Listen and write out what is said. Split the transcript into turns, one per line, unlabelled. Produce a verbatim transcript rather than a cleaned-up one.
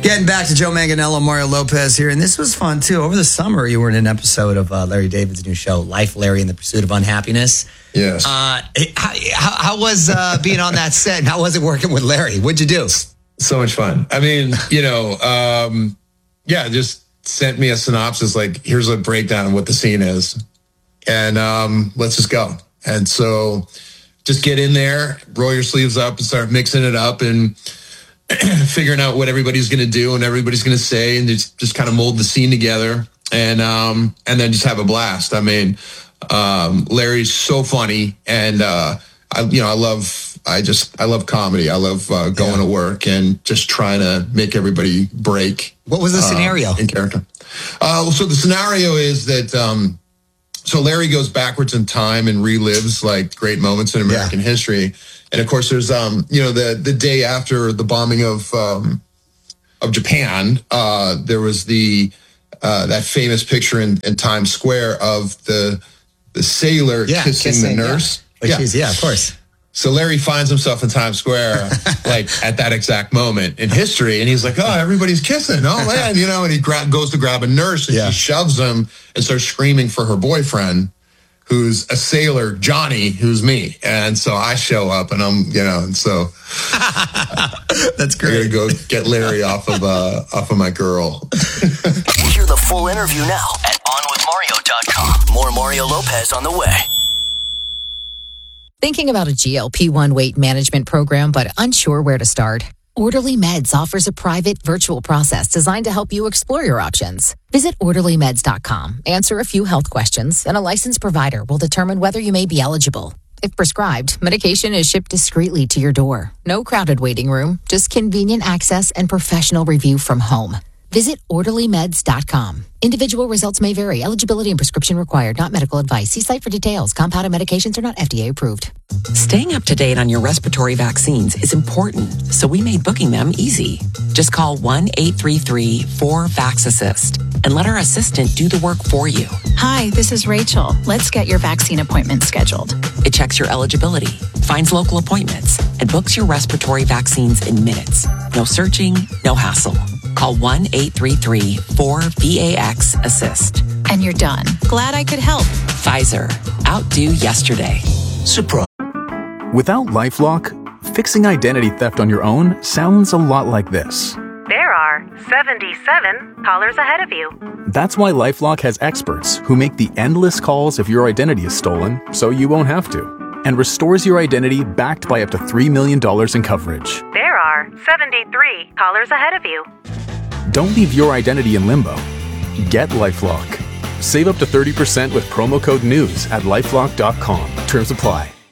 Getting back to Joe Manganiello, Mario Lopez here, and this was fun too. Over the summer, you were in an episode of uh, Larry David's new show, Life, Larry, and the Pursuit of Unhappiness.
Yes.
Uh, how, how, how was uh, being on that set, and how was it working with Larry? What'd you do?
So much fun. I mean, you know, um, yeah, just sent me a synopsis, like, here's a breakdown of what the scene is, and um, let's just go. And so just get in there, roll your sleeves up, and start mixing it up, and figuring out what everybody's going to do and everybody's going to say, and just, just kind of mold the scene together, and um, and then just have a blast. I mean, um, Larry's so funny, and uh, I, you know, I love, I just, I love comedy. I love uh, going yeah. to work and just trying to make everybody break.
What was the scenario?
Uh, in character. Uh, so the scenario is that, um, so Larry goes backwards in time and relives like great moments in American yeah. history. And of course, there's, um, you know, the, the day after the bombing of, um, of Japan, uh, there was the, uh, that famous picture in, in Times Square of the, the sailor
yeah,
kissing, kissing the nurse.
Yeah. Which yeah. is, yeah, of course.
So Larry finds himself in Times Square, like at that exact moment in history. And he's like, oh, everybody's kissing. Oh man, you know, and he gra- goes to grab a nurse, and yeah. she shoves him and starts screaming for her boyfriend, who's a sailor, Johnny, who's me. And so I show up, and I'm, you know, and so
that's great.
I gotta go get Larry off of uh, off of my girl.
Hear the full interview now at on with mario dot com. More Mario Lopez on the way.
Thinking about a G L P one weight management program, but unsure where to start? Orderly Meds offers a private virtual process designed to help you explore your options. Visit orderly meds dot com, answer a few health questions, and a licensed provider will determine whether you may be eligible. If prescribed, medication is shipped discreetly to your door. No crowded waiting room, just convenient access and professional review from home. Visit orderly meds dot com. Individual results may vary. Eligibility and prescription required. Not medical advice. See site for details. Compounded medications are not F D A approved.
Staying up to date on your respiratory vaccines is important, so we made booking them easy. Just call one eight three three four VAX-ASSIST and let our assistant do the work for you.
Hi, this is Rachel. Let's get your vaccine appointment scheduled.
It checks your eligibility, finds local appointments, and books your respiratory vaccines in minutes. No searching, no hassle. Call one eight three three four VAX-ASSIST.
And you're done. Glad I could help.
Pfizer. Outdo yesterday.
Surprise.
Without LifeLock, fixing identity theft on your own sounds a lot like this.
There are seventy-seven callers ahead of you.
That's why LifeLock has experts who make the endless calls if your identity is stolen, so you won't have to, and restores your identity backed by up to three million dollars in coverage.
There are seventy-three callers ahead of you.
Don't leave your identity in limbo. Get LifeLock. Save up to thirty percent with promo code NEWS at lifelock dot com. Terms apply.